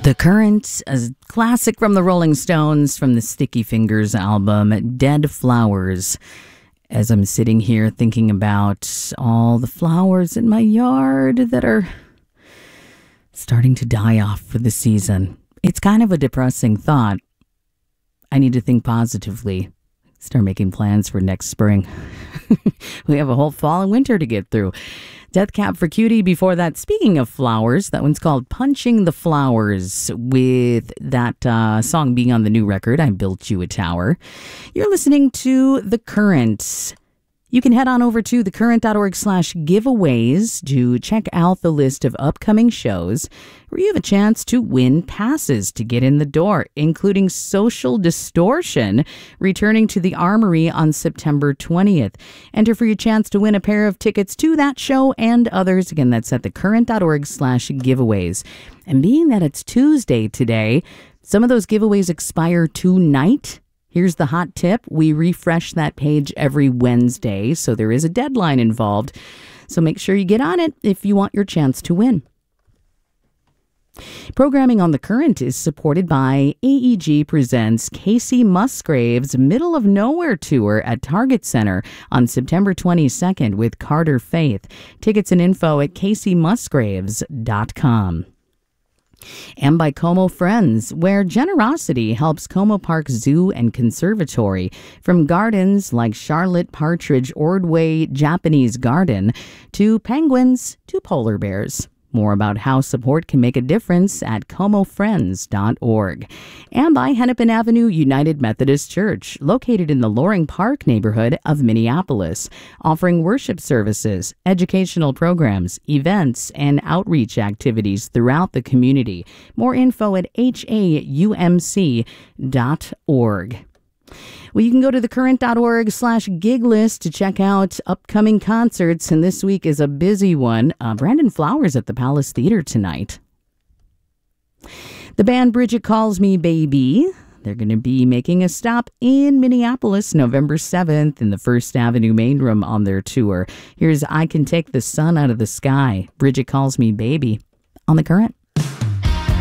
The Current, a classic from the Rolling Stones from the Sticky Fingers album, Dead Flowers. As I'm sitting here thinking about all the flowers in my yard that are starting to die off for the season, it's kind of a depressing thought. I need to think positively. Start making plans for next spring. We have a whole fall and winter to get through. Death Cab for Cutie before that. Speaking of flowers, that one's called Punching the Flowers, with that song being on the new record, I Built You a Tower. You're listening to The Current. You can head on over to thecurrent.org/giveaways to check out the list of upcoming shows where you have a chance to win passes to get in the door, including Social Distortion returning to the Armory on September 20th. Enter for your chance to win a pair of tickets to that show and others. Again, that's at thecurrent.org/giveaways. And being that it's Tuesday today, some of those giveaways expire tonight. Here's the hot tip. We refresh that page every Wednesday, so there is a deadline involved. So make sure you get on it if you want your chance to win. Programming on The Current is supported by AEG presents Casey Musgrave's Middle of Nowhere Tour at Target Center on September 22nd with Carter Faith. Tickets and info at caseymusgraves.com. And by Como Friends, where generosity helps Como Park Zoo and Conservatory, from gardens like Charlotte Partridge Ordway Japanese Garden to penguins to polar bears. More about how support can make a difference at comofriends.org. And by Hennepin Avenue United Methodist Church, located in the Loring Park neighborhood of Minneapolis, offering worship services, educational programs, events, and outreach activities throughout the community. More info at haumc.org. Well, you can go to thecurrent.org/gig list to check out upcoming concerts, and this week is a busy one. Brandon Flowers at the Palace Theater tonight. The band Bridget Calls Me Baby, they're going to be making a stop in Minneapolis November 7th in the First Avenue Main Room on their tour. Here's I Can Take the Sun Out of the Sky, Bridget Calls Me Baby, on The Current.